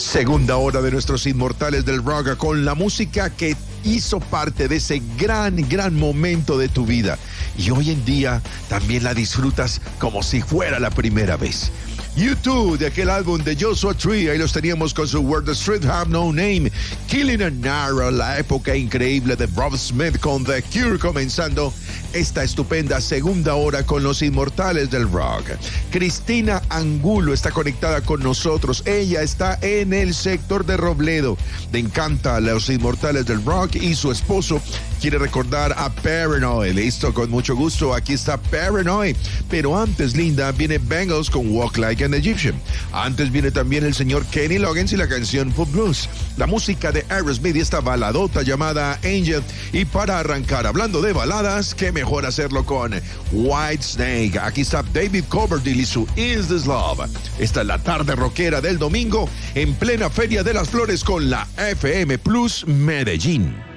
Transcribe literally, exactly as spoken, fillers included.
Segunda hora de nuestros inmortales del rock con la música que hizo parte de ese gran, gran momento de tu vida. Y hoy en día también la disfrutas como si fuera la primera vez. U dos, de aquel álbum de Joshua Tree, ahí los teníamos con su Where the Street Have No Name. Killing an Arrow, la época increíble de Rob Smith con The Cure, comenzando esta estupenda segunda hora con los inmortales del rock. Cristina Angulo está conectada con nosotros. Ella está en el sector de Robledo. Le encanta los inmortales del rock y su esposo quiere recordar a Paranoid. Listo, con mucho gusto. Aquí está Paranoid. Pero antes, linda, viene Bengals con Walk Like an Egyptian. Antes viene también el señor Kenny Loggins y la canción Pop Blues. La música de Aerosmith y esta baladota llamada Angel. Y para arrancar, hablando de baladas, qué mejor hacerlo con Whitesnake. Aquí está David Coverdale y su Is This Love. Esta es la tarde rockera del domingo en plena Feria de las Flores con la F M Plus Medellín.